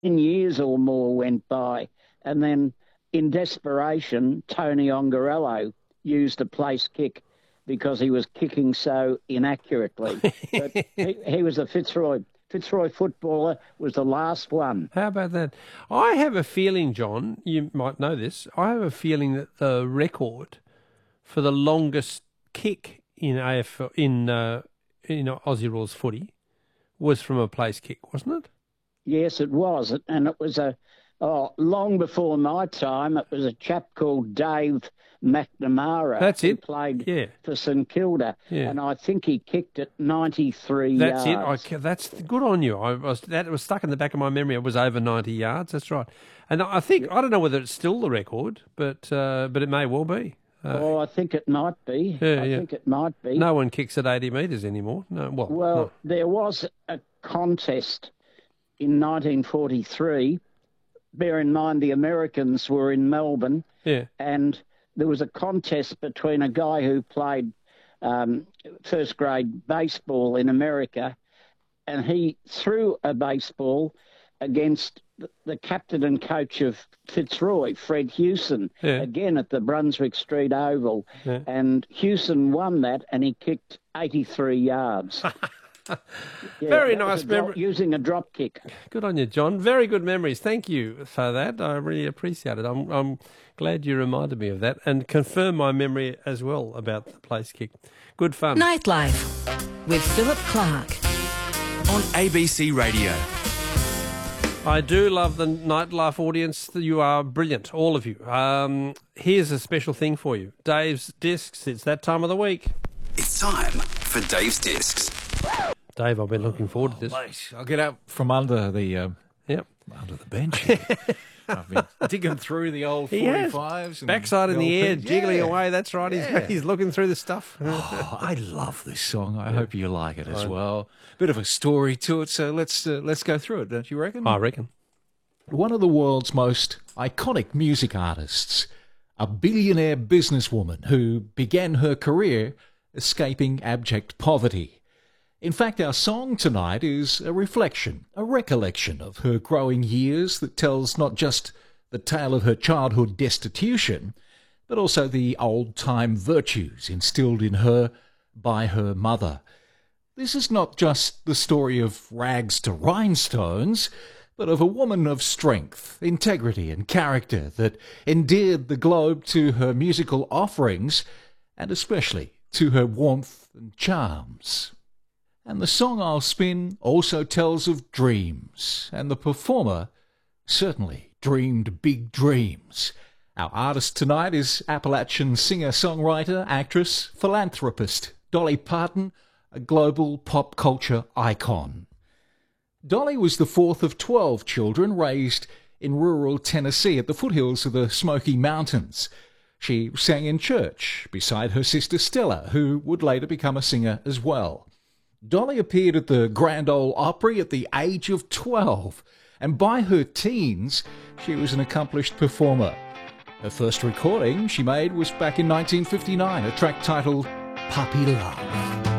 years or more went by, and then in desperation, Tony Ongarello used a place kick because he was kicking so inaccurately. But he was a Fitzroy footballer, was the last one. How about that? I have a feeling, John, you might know this, I have a feeling that the record for the longest kick in AFL, in Aussie rules footy was from a place kick, wasn't it? Yes, it was. And it was long before my time, it was a chap called Dave McNamara. That's who it. played for St Kilda. Yeah. And I think he kicked it 93 That's yards. it. That's good on you. That was stuck in the back of my memory. It was over 90 yards. That's right. And I think, I don't know whether it's still the record, but it may well be. I think it might be. I think it might be. No one kicks at 80 metres anymore. No. There was a contest in 1943. Bear in mind the Americans were in Melbourne. Yeah. And there was a contest between a guy who played first grade baseball in America, and he threw a baseball against the captain and coach of Fitzroy, Fred Hewson, again at the Brunswick Street Oval. Yeah. And Hewson won that, and he kicked 83 yards. Very nice memory. Using a drop kick. Good on you, John. Very good memories. Thank you for that. I really appreciate it. I'm glad you reminded me of that and confirmed my memory as well about the place kick. Good fun. Nightlife with Philip Clark on ABC Radio. I do love the Nightlife audience. You are brilliant, all of you. Here's a special thing for you. Dave's Discs. It's that time of the week. It's time for Dave's Discs. Dave, I've been looking forward to this. Mate, I'll get out from under the under the bench. I've been digging through the old 45s. Backside in the air, jiggling away. That's right. He's looking through the stuff. I love this song. I hope you like it as well. Bit of a story to it, so let's go through it, don't you reckon? I reckon. One of the world's most iconic music artists, a billionaire businesswoman who began her career escaping abject poverty. In fact, our song tonight is a reflection, a recollection of her growing years that tells not just the tale of her childhood destitution, but also the old-time virtues instilled in her by her mother. This is not just the story of rags to rhinestones, but of a woman of strength, integrity and character that endeared the globe to her musical offerings and especially to her warmth and charms. And the song I'll spin also tells of dreams, and the performer certainly dreamed big dreams. Our artist tonight is Appalachian singer-songwriter, actress, philanthropist, Dolly Parton, a global pop culture icon. Dolly was the fourth of 12 children raised in rural Tennessee at the foothills of the Smoky Mountains. She sang in church beside her sister Stella, who would later become a singer as well. Dolly appeared at the Grand Ole Opry at the age of 12, and by her teens, she was an accomplished performer. Her first recording she made was back in 1959, a track titled Puppy Love.